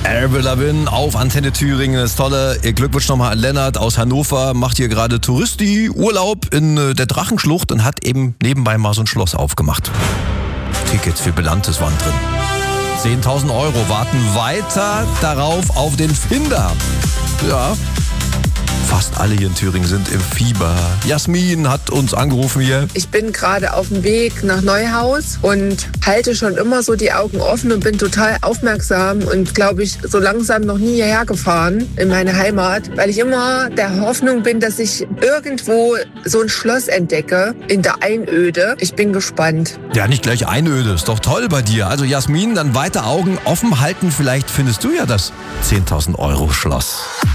Avril Lavigne auf Antenne Thüringen. Das Tolle. Glückwunsch nochmal an Lennart aus Hannover. Macht hier gerade Touristi-Urlaub in der Drachenschlucht und hat eben nebenbei mal so ein Schloss aufgemacht. Tickets für Belantes waren drin. 10.000 Euro warten weiter darauf auf den Finder. Ja, fast alle hier in Thüringen sind im Fieber. Jasmin hat uns angerufen hier. Ich bin gerade auf dem Weg nach Neuhaus und halte schon immer so die Augen offen und bin total aufmerksam und glaube ich so langsam noch nie hierher gefahren in meine Heimat, weil ich immer der Hoffnung bin, dass ich irgendwo so ein Schloss entdecke in der Einöde. Ich bin gespannt. Ja, nicht gleich Einöde, ist doch toll bei dir. Also Jasmin, dann weiter Augen offen halten, vielleicht findest du ja das 10.000 Euro Schloss.